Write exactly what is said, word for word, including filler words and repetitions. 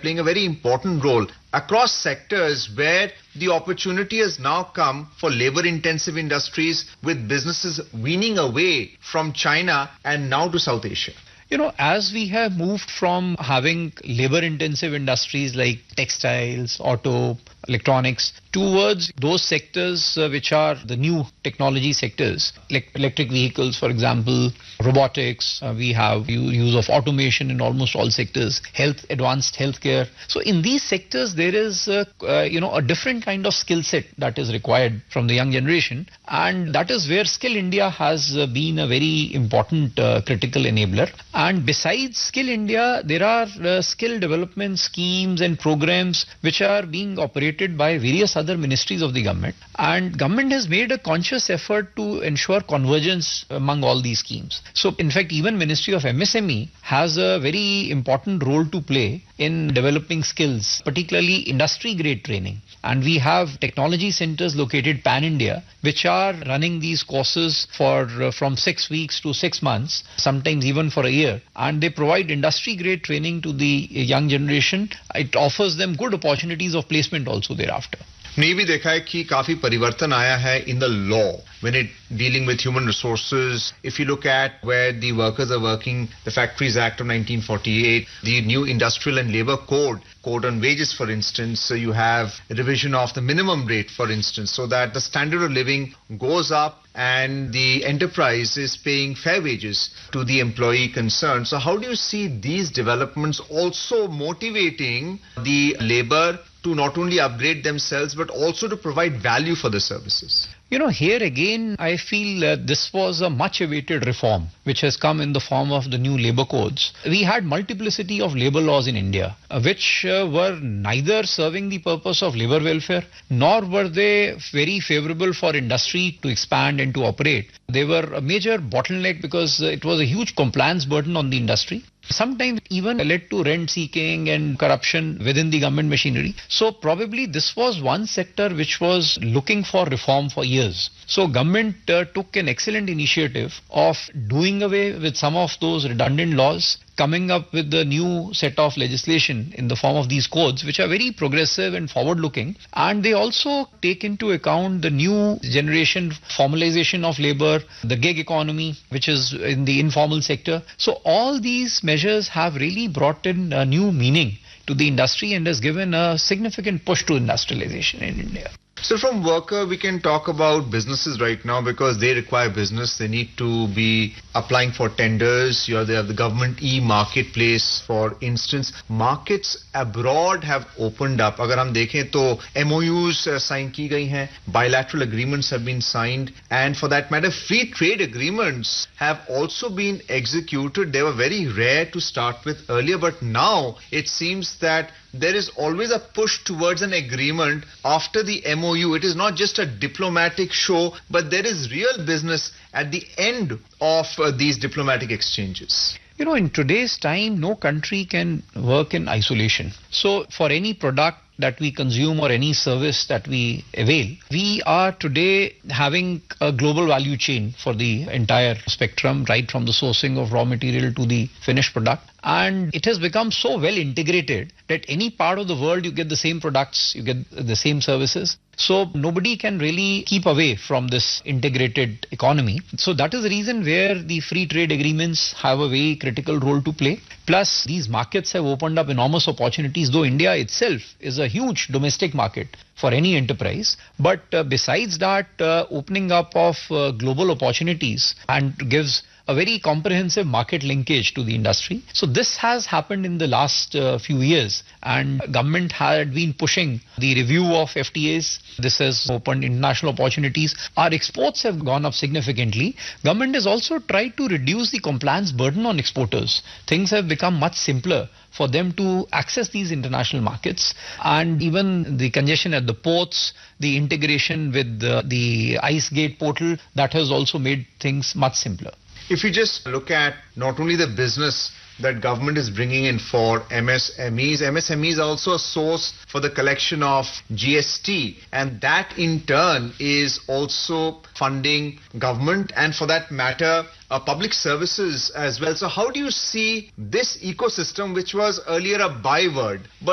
playing a very important role across sectors where the opportunity has now come for labor-intensive industries with businesses weaning away from China and now to South Asia. You know, as we have moved from having labor-intensive industries like textiles, auto, electronics, towards those sectors uh, which are the new technology sectors, like electric vehicles, for example, robotics, uh, we have use of automation in almost all sectors, health, advanced healthcare. So in these sectors, there is, uh, uh, you know, a different kind of skill set that is required from the young generation. And that is where Skill India has uh, been a very important uh, critical enabler. And besides Skill India, there are uh, skill development schemes and programs which are being operated by various other ministries of the government, and government has made a conscious effort to ensure convergence among all these schemes. So in fact, even Ministry of M S M E has a very important role to play in developing skills, particularly industry grade training. And we have technology centers located pan India which are running these courses for uh, from six weeks to six months, sometimes even for a year, and they provide industry grade training to the young generation. It offers them good opportunities of placement also thereafter. ने भी देखा है कि काफी परिवर्तन आया है in the law when it dealing with human resources. If you look at where the workers are working, the Factories Act of nineteen forty-eight, the new Industrial and Labour Code, Code on Wages, for instance, so you have revision of the minimum rate, for instance, so that the standard of living goes up and the enterprise is paying fair wages to the employee concerned. So how do you see these developments also motivating the labour to not only upgrade themselves but also to provide value for the services? You know, here again, I feel uh, this was a much awaited reform which has come in the form of the new labour codes. We had multiplicity of labour laws in India, uh, which uh, were neither serving the purpose of labour welfare, nor were they very favourable for industry to expand and to operate. They were a major bottleneck because uh, it was a huge compliance burden on the industry. Sometimes even led to rent seeking and corruption within the government machinery. So probably this was one sector which was looking for reform for years. So government uh, took an excellent initiative of doing away with some of those redundant laws, coming up with the new set of legislation in the form of these codes, which are very progressive and forward-looking. And they also take into account the new generation formalization of labor, the gig economy, which is in the informal sector. So all these measures have really brought in a new meaning to the industry and has given a significant push to industrialization in India. So from worker, we can talk about businesses right now because they require business. They need to be applying for tenders. You know, they have the government e-marketplace, for instance. Markets abroad have opened up. Agar hum dekhen to M O Us uh, sign ki gayi hain, bilateral agreements have been signed, and for that matter, free trade agreements have also been executed. They were very rare to start with earlier, but now it seems that there is always a push towards an agreement after the M O U. It is not just a diplomatic show, but there is real business at the end of uh, these diplomatic exchanges. You know, in today's time, no country can work in isolation. So for any product that we consume or any service that we avail, we are today having a global value chain for the entire spectrum, right from the sourcing of raw material to the finished product. And it has become so well integrated that any part of the world you get the same products, you get the same services. So nobody can really keep away from this integrated economy. So that is the reason where the free trade agreements have a very critical role to play. Plus, these markets have opened up enormous opportunities, though India itself is a huge domestic market for any enterprise. But uh, besides that, uh, opening up of uh, global opportunities and gives a very comprehensive market linkage to the industry. So this has happened in the last uh, few years, and government had been pushing the review of F T As. This has opened international opportunities. Our exports have gone up significantly. Government has also tried to reduce the compliance burden on exporters. Things have become much simpler for them to access these international markets, and even the congestion at the ports, the integration with the, the ICE Gate portal, that has also made things much simpler. If you just look at not only the business that government is bringing in for M S M Es, M S M Es are also a source for the collection of G S T, and that in turn is also funding government and for that matter uh, public services as well. So how do you see this ecosystem, which was earlier a byword, but